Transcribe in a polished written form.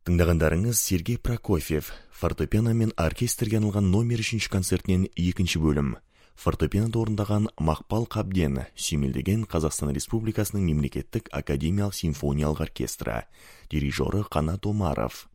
Тыңдағандарыңыз Сергей Прокофьев, фортепиано мен оркестрге арналған номер 3 концертінен 2 бөлім. Фортепиано орындаған Мақпал Қабден сүйемелдеген Қазақстан Республикасының мемлекеттік академиялық симфониялық оркестрі. Дирижері Қанат Омаров.